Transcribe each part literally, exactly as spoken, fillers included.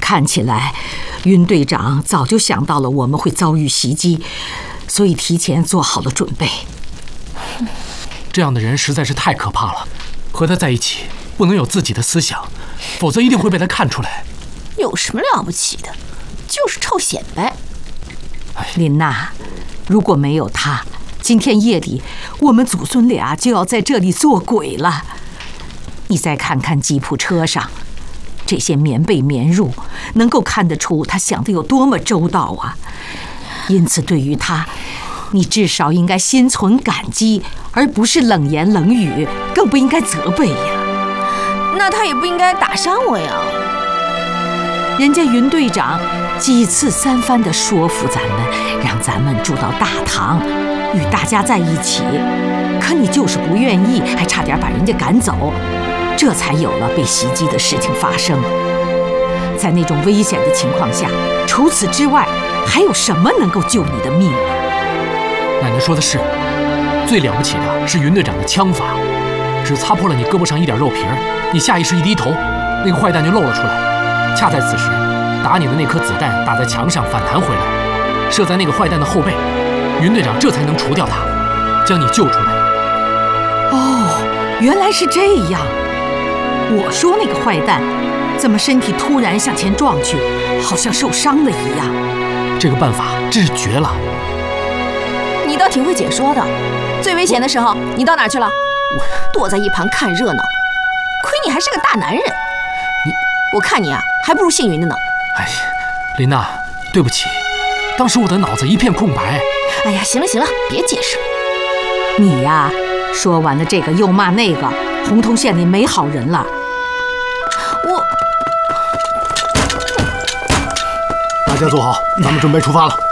看起来，云队长早就想到了我们会遭遇袭击，所以提前做好了准备。 这样的人实在是太可怕了，和他在一起不能有自己的思想，否则一定会被他看出来。 有什么了不起的？就是臭显摆。 琳娜，如果没有他，今天夜里我们祖孙俩就要在这里做鬼了。你再看看吉普车上这些棉被棉褥，能够看得出他想的有多么周到啊！因此，对于他，你至少应该心存感激，而不是冷言冷语，更不应该责备呀。 那他也不应该打伤我呀。 人家云队长几次三番地说服咱们，让咱们住到大堂，与大家在一起，可你就是不愿意，还差点把人家赶走，这才有了被袭击的事情发生。在那种危险的情况下，除此之外，还有什么能够救你的命啊？ 奶奶说的是，最了不起的是云队长的枪法，只擦破了你胳膊上一点肉皮儿，你下意识一低头，那个坏蛋就露了出来。恰在此时，打你的那颗子弹打在墙上反弹回来，射在那个坏蛋的后背，云队长这才能除掉他，将你救出来。 哦，原来是这样。我说那个坏蛋怎么身体突然向前撞去，好像受伤了一样。 这个办法真是绝了。 你倒挺会解说的。最危险的时候你到哪去了？躲在一旁看热闹，亏你还是个大男人。 你， 我看你啊，还不如姓云的呢。 哎呀，琳娜，对不起，当时我的脑子一片空白。 哎呀，行了行了，别解释了。 你呀，说完了这个又骂那个，红通县里没好人了。 我， 大家坐好，咱们准备出发了。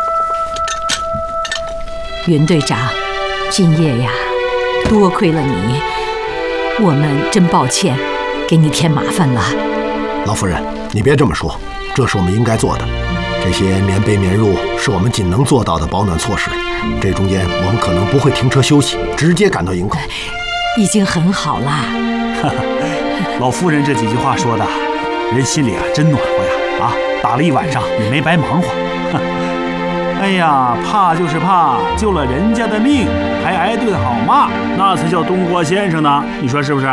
云队长，今夜呀，多亏了你，我们真抱歉，给你添麻烦了。 老夫人，你别这么说，这是我们应该做的。这些棉被棉褥是我们仅能做到的保暖措施。这中间我们可能不会停车休息，直接赶到营口。 已经很好啦。 老夫人这几句话说的，人心里啊真暖和呀！啊，打了一晚上也没白忙活。哎呀，怕就是怕，救了人家的命，还挨顿好骂，那才叫东郭先生呢。你说是不是？